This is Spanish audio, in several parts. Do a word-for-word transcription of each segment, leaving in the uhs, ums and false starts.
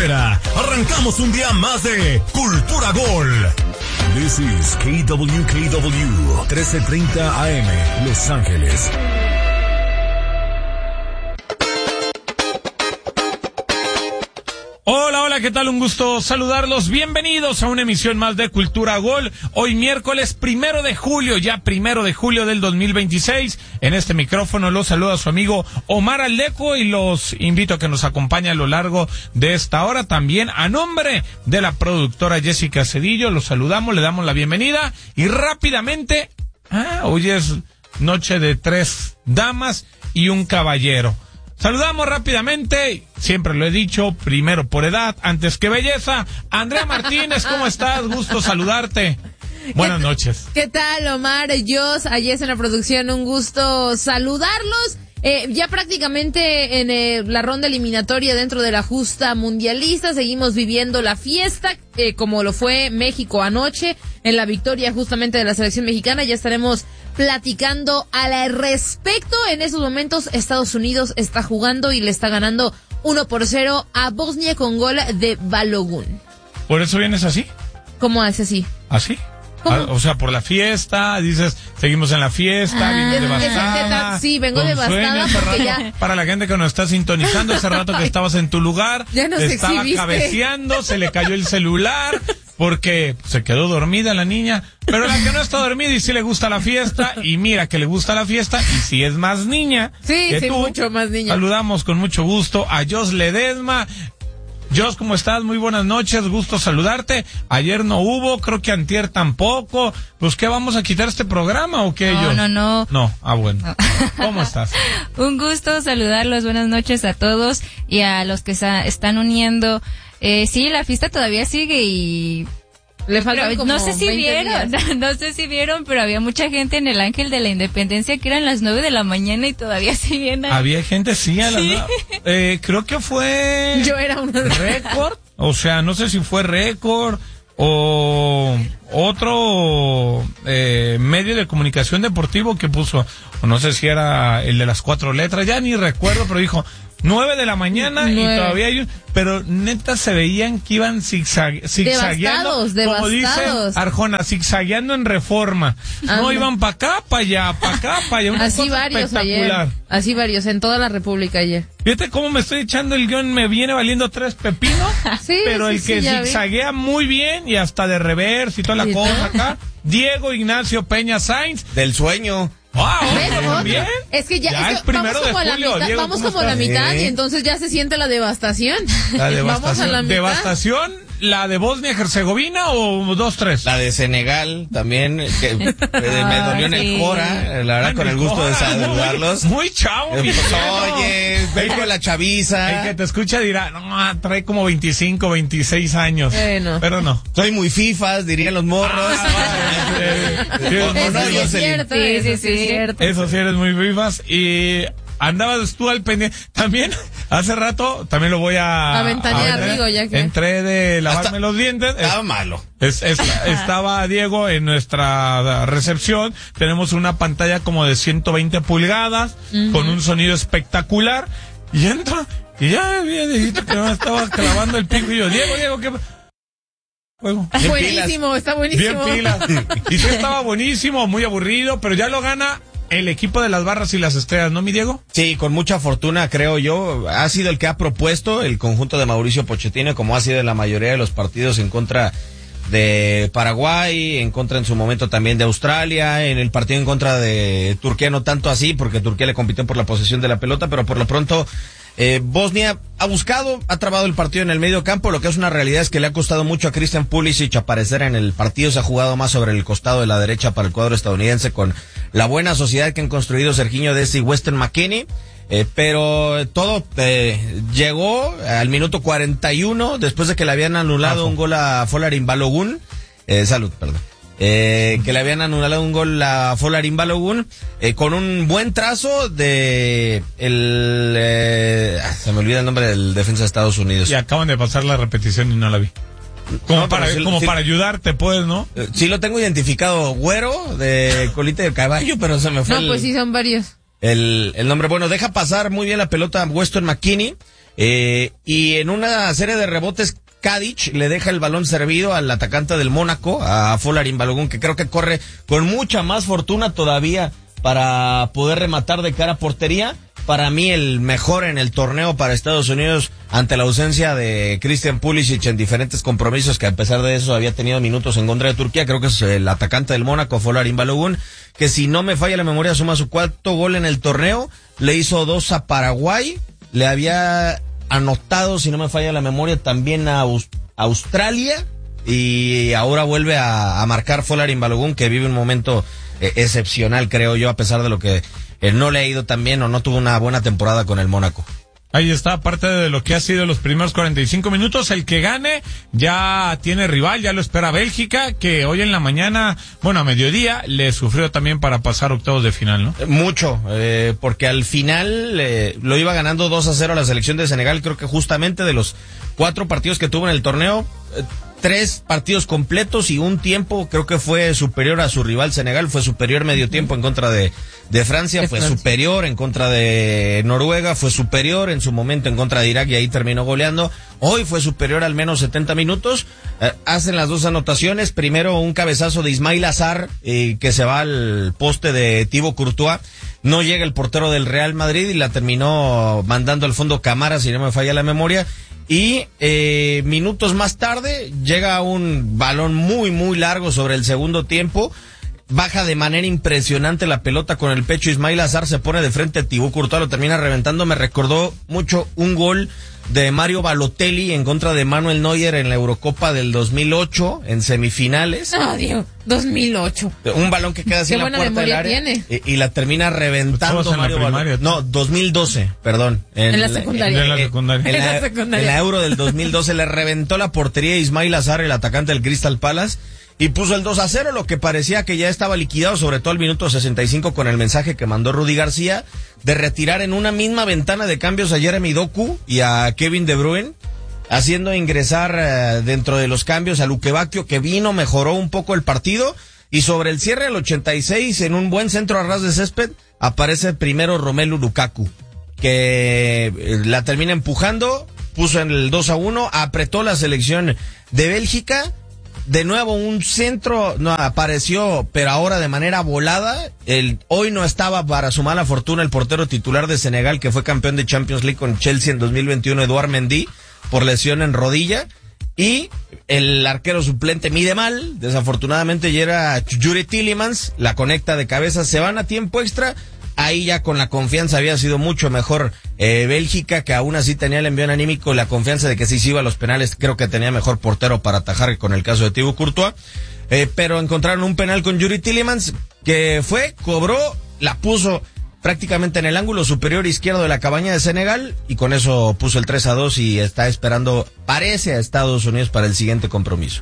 Rivera. Arrancamos un día más de Cultura Gol. This is K W K W trece treinta A M, Los Ángeles. Hola, hola, ¿qué tal? Un gusto saludarlos. Bienvenidos a una emisión más de Cultura Gol. Hoy miércoles primero de julio, ya primero de julio del dos mil veintiséis. En este micrófono los saluda su amigo Omar Aldeco y los invito a que nos acompañe a lo largo de esta hora. También a nombre de la productora Jessica Cedillo, los saludamos, le damos la bienvenida y rápidamente, ah, hoy es noche de tres damas y un caballero. Saludamos rápidamente, siempre lo he dicho, primero por edad, antes que belleza. Andrea Martínez, ¿cómo estás? Gusto saludarte. Buenas noches. ¿Qué tal, Omar? Jos, allí es en la producción, un gusto saludarlos. Eh, ya prácticamente en eh, la ronda eliminatoria dentro de la justa mundialista, seguimos viviendo la fiesta, eh, como lo fue México anoche, en la victoria justamente de la selección mexicana. Ya estaremos platicando al respecto. En esos momentos Estados Unidos está jugando y le está ganando uno por cero a Bosnia con gol de Balogun. ¿Por eso vienes así? ¿Cómo hace así? ¿Así? Ah, o sea, por la fiesta, dices, seguimos en la fiesta, ah, vienes devastada. Sí, vengo devastada porque ya... Para la gente que nos está sintonizando, hace rato que estabas en tu lugar, ya nos estaba exhibiste. cabeceando, se le cayó el celular, porque se quedó dormida la niña, pero la que no está dormida y sí le gusta la fiesta, y mira que le gusta la fiesta, y si es más niña sí, que sí, tú, mucho más niña. Saludamos con mucho gusto a Jos Ledesma. Jos, ¿cómo estás? Muy buenas noches, gusto saludarte. Ayer no hubo, creo que antier tampoco. Pues, ¿qué, vamos a quitar este programa o qué, no, Jos? No, no, no. Ah, bueno. No. ¿Cómo estás? Un gusto saludarlos, buenas noches a todos y a los que sa- están uniendo. Eh, sí, la fiesta todavía sigue y... Le faltan como no sé si vieron, días. no sé si vieron, pero había mucha gente en el Ángel de la Independencia que eran las nueve de la mañana y todavía siguen ahí. Había gente, sí, a las Sí. eh, creo que fue... Yo era una de récord, o sea, no sé si fue récord o otro eh, medio de comunicación deportivo que puso, o no sé si era el de las cuatro letras, ya ni recuerdo, pero dijo nueve de la mañana Nueve. y todavía hay un, pero neta se veían que iban zigzag, zigzagueando, devastados, como dice devastados. Arjona, zigzagueando en Reforma. Ah, no no. iban para acá, para allá, para acá, para allá, una Así cosa varios espectacular. ayer. Así varios, en toda la República ayer. Fíjate cómo me estoy echando el guión, me viene valiendo tres pepinos, Sí, pero sí, el que sí, ya vi. zigzaguea muy bien y hasta de reversa y toda la ¿Y cosa todo? acá, Diego Ignacio Peña Sainz. Del sueño. ¡Wow! ¿Ves? Otro. Bien. Es que ya, Ya es es que primero vamos de como a la julio, mitad, Diego, vamos ¿cómo como a la estás? mitad Sí. y entonces ya se siente la devastación. La Vamos a devastación. la mitad. ¿Devastación? ¿La de Bosnia-Herzegovina o dos tres? La de Senegal también, que, que me dolió en el sí. Cora, la verdad, En con el el gusto de Cora, saludarlos. Muy, muy chavo, Eh, mi pues, Diego. oye, vengo de la El chaviza. que te escucha dirá, no, trae como veinticinco, veintiséis años. Bueno. Pero no. Soy muy fifas, dirían los morros. Ah, eh, sí, No, es no, Eso sí yo es sé. cierto, Sí, eso sí, sí es sí. cierto. Eso sí, eres muy vivas. Y andabas tú al pendiente. También, hace rato, también lo voy a... A ventanear, ver, digo, ya que- Entré de lavarme Hasta- los dientes. Estaba malo. Es- es- estaba Diego en nuestra recepción. Tenemos una pantalla como de ciento veinte pulgadas, uh-huh, con un sonido espectacular. Y entra, y ya había Dieguito que me estaba clavando el pico. Y yo, Diego, Diego, ¿qué...? Juego. Bien Buenísimo, pilas. está buenísimo. Bien pilas. Y sí estaba buenísimo, muy aburrido, pero ya lo gana el equipo de las barras y las estrellas, ¿no, mi Diego? Sí, con mucha fortuna, creo yo. Ha sido el que ha propuesto el conjunto de Mauricio Pochettino, como ha sido en la mayoría de los partidos en contra de Paraguay, en contra en su momento también de Australia, en el partido en contra de Turquía, no tanto así, porque Turquía le compitió por la posesión de la pelota, pero por lo pronto eh, Bosnia ha buscado, ha trabado el partido en el medio campo. Lo que es una realidad es que le ha costado mucho a Christian Pulisic aparecer en el partido. Se ha jugado más sobre el costado de la derecha para el cuadro estadounidense, con la buena sociedad que han construido Serginho Dest y Weston McKennie. Eh, pero todo eh, llegó al minuto cuarenta y uno, después de que le habían anulado un gol a Folarin Balogun. Eh, salud, perdón. Eh, que le habían anulado un gol a Folarin Balogun, eh, con un buen trazo de el eh, se me olvida el nombre del defensa de Estados Unidos. Y acaban de pasar la repetición y no la vi. Como, No, para, sí, como sí. para ayudarte, pues, ¿no? Eh, sí lo tengo identificado, güero, de colita de caballo, pero se me fue No, el, pues sí, son varios. el, el nombre. Bueno, deja pasar muy bien la pelota a Weston McKennie. Eh, y en una serie de rebotes, Kadic le deja el balón servido al atacante del Mónaco, a Folarin Balogun, que creo que corre con mucha más fortuna todavía para poder rematar de cara a portería. Para mí el mejor en el torneo para Estados Unidos ante la ausencia de Christian Pulisic en diferentes compromisos, que a pesar de eso había tenido minutos en contra de Turquía. Creo que es el atacante del Mónaco, Folarin Balogun, que si no me falla la memoria suma su cuarto gol en el torneo. Le hizo dos a Paraguay, le había anotado, si no me falla la memoria, también a Aus- Australia, y ahora vuelve a, a marcar Folarin Balogun, que vive un momento eh, excepcional, creo yo, a pesar de lo que eh, no le ha ido tan bien o no tuvo una buena temporada con el Mónaco. Ahí está, aparte de lo que ha sido los primeros cuarenta y cinco minutos, el que gane ya tiene rival, ya lo espera Bélgica, que hoy en la mañana, bueno, a mediodía, le sufrió también para pasar octavos de final, ¿no? Mucho, eh, porque al final eh, lo iba ganando dos a cero a la selección de Senegal. Creo que justamente de los cuatro partidos que tuvo en el torneo, eh, tres partidos completos y un tiempo creo que fue superior a su rival Senegal. Fue superior medio tiempo en contra de, de Francia, de fue Francia. superior en contra de Noruega, fue superior en su momento en contra de Irak y ahí terminó goleando. Hoy fue superior al menos setenta minutos. Eh, hacen las dos anotaciones. Primero un cabezazo de Ismail Azar, eh, que se va al poste de Thibaut Courtois. No llega el portero del Real Madrid y la terminó mandando al fondo Camara, si no me falla la memoria. Y eh, minutos más tarde llega un balón muy muy largo sobre el segundo tiempo, baja de manera impresionante la pelota con el pecho, Ismail Azar se pone de frente a Thibaut Courtois, lo termina reventando. Me recordó mucho un gol de Mario Balotelli en contra de Manuel Neuer en la Eurocopa del dos mil ocho en semifinales. Ah, Dios, dos mil ocho. Un balón que queda así Qué en la buena puerta del memoria área tiene. y, y la termina reventando Estabas en la Mario primaria, Balotelli. No, dos mil doce, perdón. En la secundaria. En la secundaria. En En la, la secundaria. en la Euro del dos mil doce le reventó la portería a Ismail Azar, el atacante del Crystal Palace, y puso el dos a cero, lo que parecía que ya estaba liquidado, sobre todo al minuto sesenta y cinco con el mensaje que mandó Rudy García de retirar en una misma ventana de cambios a Jeremy Doku y a Kevin De Bruyne, haciendo ingresar eh, dentro de los cambios a Luque Bacchio, que vino, mejoró un poco el partido, y sobre el cierre del ochenta y seis, en un buen centro a ras de césped, aparece primero Romelu Lukaku, que eh, la termina empujando, puso en el dos a uno, apretó la selección de Bélgica. De nuevo un centro, no apareció, pero ahora de manera volada. El, hoy no estaba, para su mala fortuna, el portero titular de Senegal, que fue campeón de Champions League con Chelsea en dos mil veintiuno, Edouard Mendy, por lesión en rodilla. Y el arquero suplente mide mal, desafortunadamente, y era Yuri Tillemans, la conecta de cabeza, se van a tiempo extra. Ahí ya con la confianza había sido mucho mejor eh, Bélgica, que aún así tenía el envión anímico y la confianza de que si se iba a los penales, creo que tenía mejor portero para atajar con el caso de Thibaut Courtois. Eh, pero encontraron un penal con Yuri Tillemans, que fue, cobró, la puso prácticamente en el ángulo superior izquierdo de la cabaña de Senegal, y con eso puso el tres a dos y está esperando, parece, a Estados Unidos para el siguiente compromiso.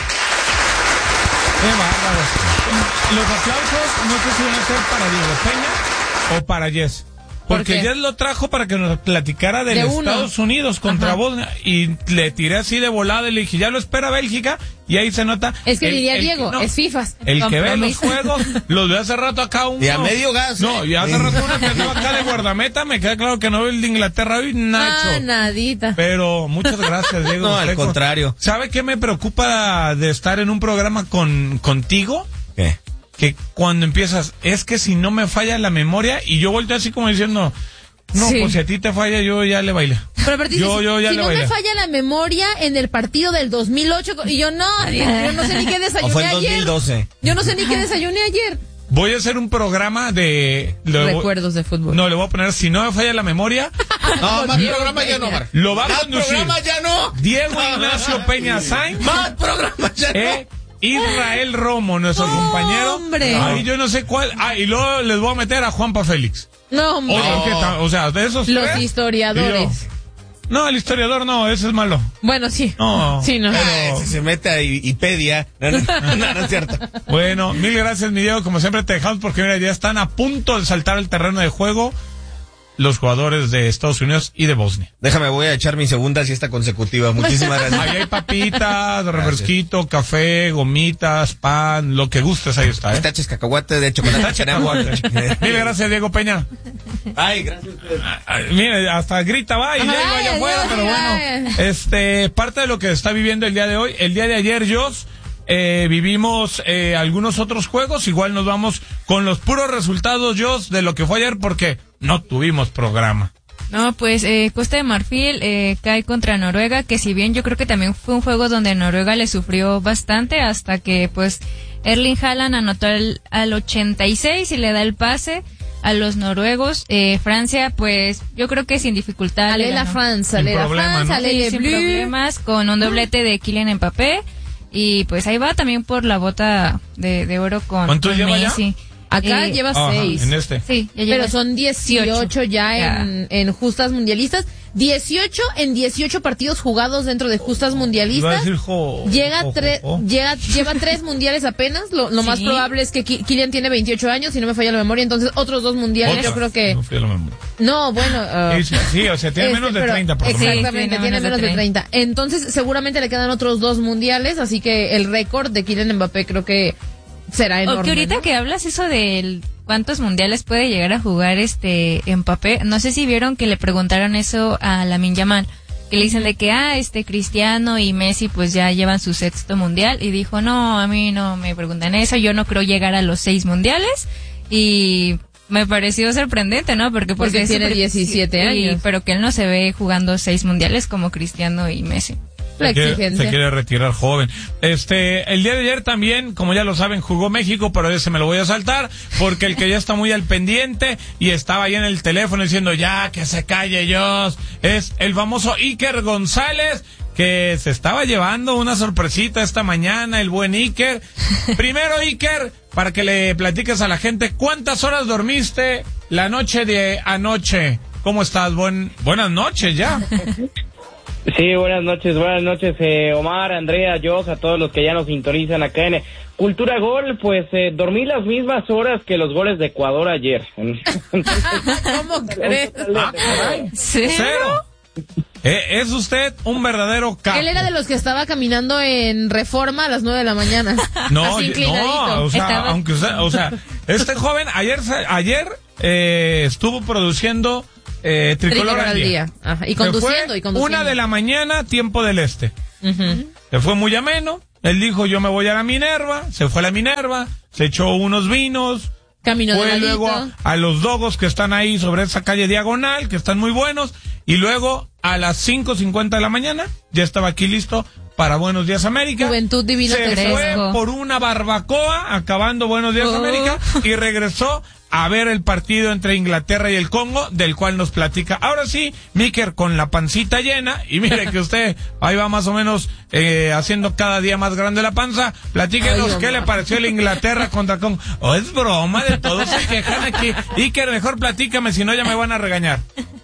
Qué bárbaro. Los aplausos no sé si van a ser para Diego Peña o para Jess. ¿Por Porque qué? Jess lo trajo para que nos platicara del De uno. Estados Unidos contra Ajá. Bosnia, y le tiré así de volada y le dije, ya lo espera Bélgica, y ahí se nota. Es que el- diría el- Diego, no, es FIFA. El que ve los Compromiso. juegos, los ve hace rato acá uno. Y a medio gas, No, ¿eh? y hace rato uno que andaba acá de guardameta, me queda claro que no ve el de Inglaterra hoy, Nacho. Ah, nadita. Pero muchas gracias, Diego. No, al Usted con- contrario. ¿Sabe qué me preocupa de estar en un programa con contigo? ¿Qué? Que cuando empiezas, es que si no me falla la memoria, y yo volteo así como diciendo, no, Sí. pues si a ti te falla, yo ya le bailé. Pero aparte yo, dices, yo ya si le no bailé. me falla la memoria en el partido del dos mil ocho, y yo no, yo no sé ni qué ¿O desayuné fue en ayer. dos mil doce? Yo no sé ni qué desayuné ayer. Voy a hacer un programa de... le voy- Recuerdos de fútbol. No, le voy a poner, si no me falla la memoria, No, más Diego programa ya no, Peña. Mar. lo va a Más conducir programa ya no. Diego Ignacio Peña Sainz, Más programa ya no. eh, Israel Romo, nuestro No, compañero. hombre. Ahí yo no sé cuál. Ah, y luego les voy a meter a Juanpa Félix. No, hombre. Oye, ¿qué tal? O sea, de esos Los tres, historiadores. y yo, no, el historiador no, ese es malo. Bueno, sí. No. Sí, no. Ah, si se mete a Wikipedia. No, no, no, no es cierto. Bueno, mil gracias, mi Diego. Como siempre te dejamos porque mira, ya están a punto de saltar el terreno de juego los jugadores de Estados Unidos y de Bosnia. Déjame, voy a echar mi segunda siesta consecutiva. Muchísimas Ahí gracias. hay papitas, refresquito, café, gomitas, pan, lo que gustes, ahí está, ¿eh? Taches cacahuate de chocolate. Mil gracias, Diego Peña. Ay, gracias. Ay, mire, hasta grita va y Ajá, ya iba allá ay, afuera, ay, pero ay. bueno, este, parte de lo que está viviendo el día de hoy, el día de ayer, Jos, eh, vivimos eh, algunos otros juegos, igual nos vamos con los puros resultados, Jos, de lo que fue ayer, porque no tuvimos programa. No, pues eh, Costa de Marfil eh, cae contra Noruega, que si bien yo creo que también fue un juego donde Noruega le sufrió bastante hasta que pues Erling Haaland anotó al, al ochenta y seis y le da el pase a los noruegos. Eh, Francia, pues yo creo que sin dificultad. Ale la France, ale la France, ale Sí, le sin bleu. problemas, con un doblete de Kylian Mbappé. Y pues ahí va también por la bota de, de oro con, ¿Cuántos con lleva ya? Messi. Acá Eh, lleva Ajá, seis. en este. Sí, ya lleva Pero son dieciocho ya Ya. en, en justas mundialistas. dieciocho en dieciocho partidos jugados dentro de justas Iba a mundialistas. decir, jo, Llega jo, jo, tre- jo. llega, lleva tres mundiales apenas. Lo, lo Sí. más probable es que Ki- Kylian tiene veintiocho años, si no me falla la memoria. Entonces, otros dos mundiales, Otra. yo creo que. No fui a la memoria. No, bueno. uh, Sí, sí, sí, o sea, tiene este, menos de pero- treinta, por lo menos. Exactamente, Sí, tiene menos de treinta. treinta. Entonces, seguramente le quedan otros dos mundiales. Así que el récord de Kylian Mbappé creo que será enorme. O que ahorita ¿no? que hablas eso del cuántos mundiales puede llegar a jugar este Mbappé, no sé si vieron que le preguntaron eso a Lamine Yamal, que le dicen de que ah este Cristiano y Messi pues ya llevan su sexto mundial y dijo no, a mí no me preguntan eso, yo no creo llegar a los seis mundiales y me pareció sorprendente, ¿no? Porque pues Porque es tiene súper- diecisiete y- años. pero que él no se ve jugando seis mundiales como Cristiano y Messi. La Se quiere, exigencia. se quiere retirar joven. Este, el día de ayer también, como ya lo saben, jugó México, pero ese me lo voy a saltar, porque el que ya está muy al pendiente y estaba ahí en el teléfono diciendo ya que se calle Jos, es el famoso Iker González, que se estaba llevando una sorpresita esta mañana, el buen Iker. Primero, Iker, para que le platiques a la gente, ¿cuántas horas dormiste la noche de anoche? ¿Cómo estás? Buen, buenas noches ya. Sí, buenas noches, buenas noches, eh, Omar, Andrea, Jos, a todos los que ya nos sintonizan acá en Cultura Gol. Pues eh, dormí las mismas horas que los goles de Ecuador ayer. ¿Cómo crees? Ah, caray. Cero. Eh, es usted un verdadero capo. Él era de los que estaba caminando en Reforma a las nueve de la mañana. No, Así yo- inclinadito. no, o sea, Estaba- aunque usted, o sea, este joven ayer se- ayer eh, estuvo produciendo eh, Tricolor Tricolor al día. Ajá, y Se conduciendo, fue y conduciendo. una de la mañana, tiempo del este. Ujú. Se fue muy ameno. Él dijo, yo me voy a la Minerva. Se fue a la Minerva, se echó unos vinos. Camino de Fue ladito. luego a, a los dogos que están ahí sobre esa calle diagonal, que están muy buenos. Y luego a las cinco cincuenta de la mañana, ya estaba aquí listo para Buenos Días América. Juventud Divina Se Terrestre. fue por una barbacoa, acabando Buenos Días Oh. América, y regresó a ver el partido entre Inglaterra y el Congo, del cual nos platica. Ahora sí, Miker con la pancita llena, y mire que usted ahí va más o menos eh, haciendo cada día más grande la panza. Platíquenos Ay, qué Omar. le pareció el Inglaterra contra Congo. Oh, es broma, de todos se quejan aquí. Iker, mejor platícame, si no ya me van a regañar.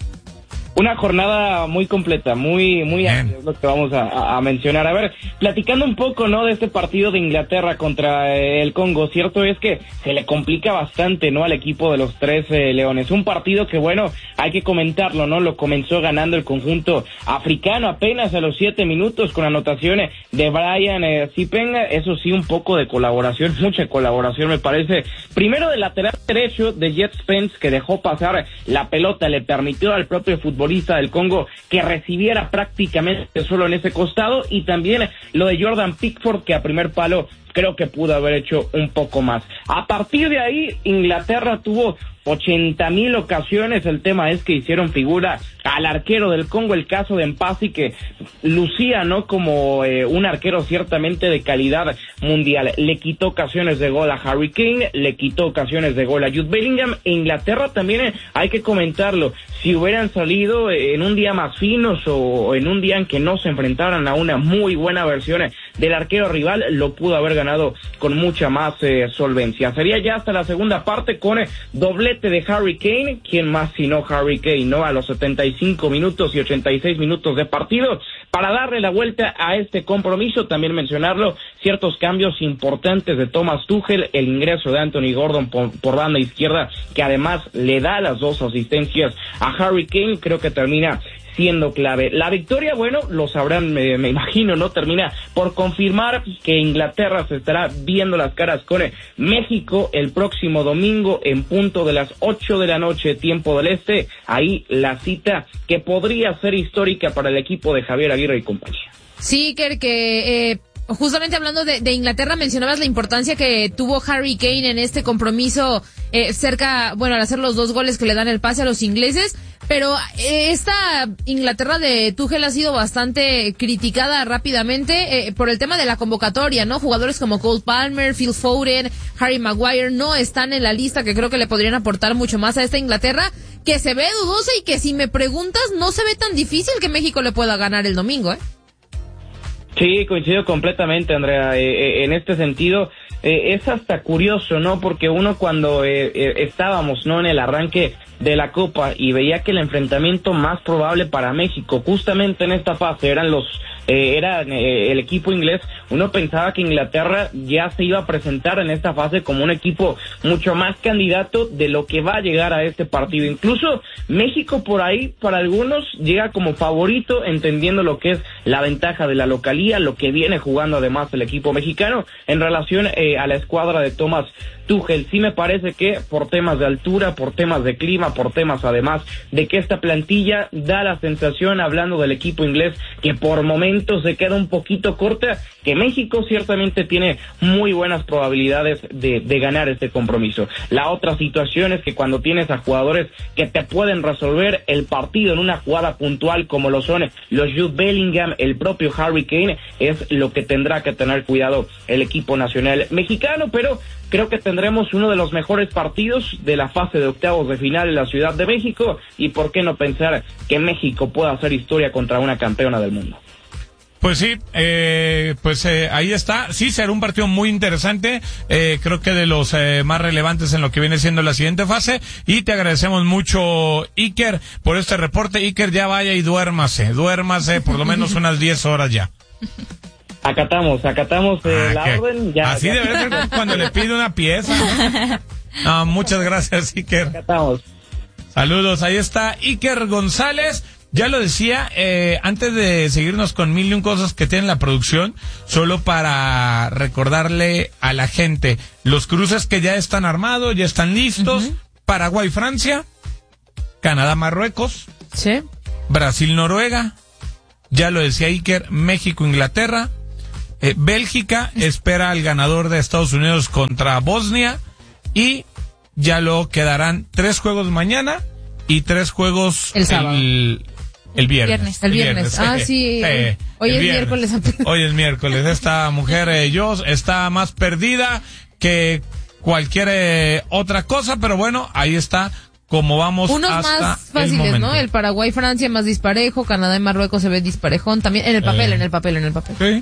Una jornada muy completa, muy muy Bien. amplia, es lo que vamos a, a- a mencionar. A ver, platicando un poco, ¿no?, de este partido de Inglaterra contra eh, el Congo. Cierto es que se le complica bastante, ¿no?, al equipo de los tres eh, leones. Un partido que, bueno, hay que comentarlo, ¿no? Lo comenzó ganando el conjunto africano apenas a los siete minutos con anotaciones de Brian eh, Zipenga. Eso sí, un poco de colaboración, mucha colaboración me parece. Primero del lateral derecho de Jet Spence, que dejó pasar la pelota, le permitió al propio futbolista del Congo que recibiera prácticamente solo en ese costado, y también lo de Jordan Pickford, que a primer palo creo que pudo haber hecho un poco más. A partir de ahí, Inglaterra tuvo ochenta mil ocasiones. El tema es que hicieron figura al arquero del Congo, el caso de Mpasi, que lucía, ¿no?, como eh, un arquero ciertamente de calidad mundial. Le quitó ocasiones de gol a Harry Kane, le quitó ocasiones de gol a Jude Bellingham. E Inglaterra también, eh, hay que comentarlo, si hubieran salido en un día más finos o en un día en que no se enfrentaran a una muy buena versión del arquero rival, lo pudo haber ganado con mucha más eh, solvencia. Sería ya hasta la segunda parte con eh, doblete de Harry Kane, quien más sino Harry Kane, ¿no?, a los setenta y cinco minutos y ochenta y seis minutos de partido, para darle la vuelta a este compromiso. También mencionarlo, ciertos cambios importantes de Thomas Tuchel, el ingreso de Anthony Gordon por, por banda izquierda, que además le da las dos asistencias a Harry Kane, creo que termina siendo clave. La victoria, bueno, lo sabrán, me, me imagino, ¿no? Termina por confirmar que Inglaterra se estará viendo las caras con México el próximo domingo en punto de las ocho de la noche, tiempo del este. Ahí la cita que podría ser histórica para el equipo de Javier Aguirre y compañía. Sí, Iker, que eh, justamente hablando de, de Inglaterra, mencionabas la importancia que tuvo Harry Kane en este compromiso eh, cerca, bueno, al hacer los dos goles que le dan el pase a los ingleses, pero eh, esta Inglaterra de Tuchel ha sido bastante criticada rápidamente eh, por el tema de la convocatoria, ¿no? Jugadores como Cole Palmer, Phil Foden, Harry Maguire no están en la lista, que creo que le podrían aportar mucho más a esta Inglaterra, que se ve dudosa y que si me preguntas no se ve tan difícil que México le pueda ganar el domingo, ¿eh? Sí, coincido completamente, Andrea. Eh, eh, en este sentido, eh, es hasta curioso, ¿no? Porque uno cuando eh, eh, estábamos, ¿no? En el arranque de la Copa y veía que el enfrentamiento más probable para México, justamente en esta fase, eran los eh, era eh, el equipo inglés. Uno pensaba que Inglaterra ya se iba a presentar en esta fase como un equipo mucho más candidato de lo que va a llegar a este partido. Incluso México por ahí, para algunos, llega como favorito, entendiendo lo que es la ventaja de la localía, lo que viene jugando además el equipo mexicano en relación eh, a la escuadra de Thomas Tuchel. Sí me parece que por temas de altura, por temas de clima, por temas además de que esta plantilla da la sensación, hablando del equipo inglés, que por momentos se queda un poquito corta, que México ciertamente tiene muy buenas probabilidades de, de ganar este compromiso. La otra situación es que cuando tienes a jugadores que te pueden resolver el partido en una jugada puntual, como lo son los Jude Bellingham, el propio Harry Kane, es lo que tendrá que tener cuidado el equipo nacional mexicano, pero creo que tendremos uno de los mejores partidos de la fase de octavos de final en la Ciudad de México, y por qué no pensar que México pueda hacer historia contra una campeona del mundo. Pues sí, eh, pues eh, ahí está. Sí, será un partido muy interesante, eh, creo que de los eh, más relevantes en lo que viene siendo la siguiente fase, y te agradecemos mucho, Iker, por este reporte. Iker, ya vaya y duérmase, duérmase por lo menos unas diez horas ya. Acatamos, acatamos eh, ah, la que, orden. Ya, así ya. debe ser cuando le pide una pieza, ¿no? No, muchas gracias, Iker. Acatamos. Saludos, ahí está Iker González. Ya lo decía, eh, antes de seguirnos con mil y un cosas que tiene la producción, solo para recordarle a la gente, los cruces que ya están armados, ya están listos, uh-huh. Paraguay, Francia, Canadá, Marruecos, sí. Brasil, Noruega, ya lo decía Iker, México, Inglaterra, eh, Bélgica espera al ganador de Estados Unidos contra Bosnia, y ya lo quedarán tres juegos mañana y tres juegos el sábado. El, El viernes. viernes. El viernes. viernes. Ah, eh, sí. Eh, hoy es viernes. miércoles. Hoy es miércoles. Esta mujer, eh, yo, está más perdida que cualquier eh, otra cosa, pero bueno, ahí está como vamos. Unos hasta más fáciles, el ¿no? El Paraguay, Francia más disparejo, Canadá y Marruecos se ve disparejón también, en el papel, eh. en el papel, en el papel. Sí.